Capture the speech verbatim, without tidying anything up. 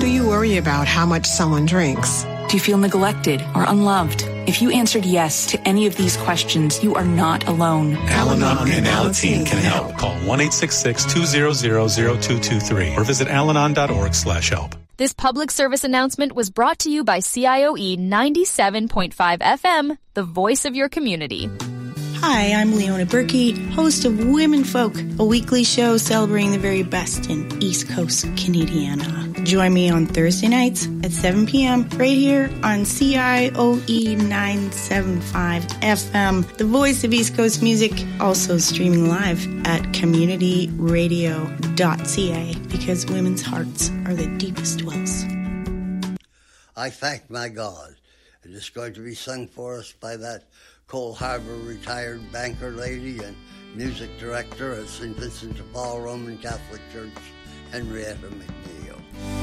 do you worry about how much someone drinks? Do you feel neglected or unloved? If you answered yes to any of these questions, you are not alone. Al-Anon and Alateen can help. Call one eight six six, two zero zero, zero two two three or visit alanon dot org slash help. This public service announcement was brought to you by C I O E ninety-seven point five F M, the voice of your community. Hi, I'm Leona Burkey, host of Women Folk, a weekly show celebrating the very best in East Coast Canadiana. Join me on Thursday nights at seven p.m. right here on C I O E nine seventy-five F M, the voice of East Coast music, also streaming live at community radio dot c a, because women's hearts are the deepest wells. I thank my God. It is going to be sung for us by that Cole Harbour retired banker lady and music director at Saint Vincent de Paul Roman Catholic Church, Henrietta McNeil.